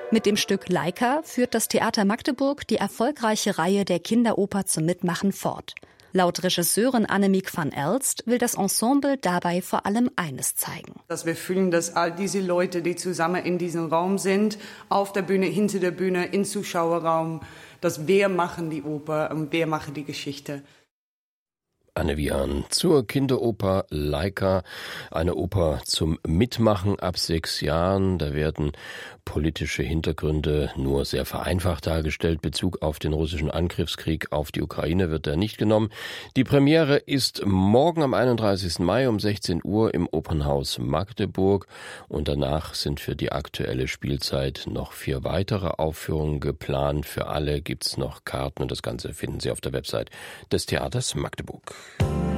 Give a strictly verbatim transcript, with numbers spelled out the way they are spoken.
Mit dem Stück Laika führt das Theater Magdeburg die erfolgreiche Reihe der Kinderoper zum Mitmachen fort. Laut Regisseurin Annemiek van Elst will das Ensemble dabei vor allem eines zeigen. Dass wir fühlen, dass all diese Leute, die zusammen in diesem Raum sind, auf der Bühne, hinter der Bühne, im Zuschauerraum, dass wir machen die Oper und wir machen die Geschichte. Anne Wian zur Kinderoper Laika, eine Oper zum Mitmachen ab sechs Jahren. Da werden politische Hintergründe nur sehr vereinfacht dargestellt. Bezug auf den russischen Angriffskrieg auf die Ukraine wird da nicht genommen. Die Premiere ist morgen am einunddreißigsten Mai um sechzehn Uhr im Opernhaus Magdeburg. Und danach sind für die aktuelle Spielzeit noch vier weitere Aufführungen geplant. Für alle gibt's noch Karten und das Ganze finden Sie auf der Website des Theaters Magdeburg.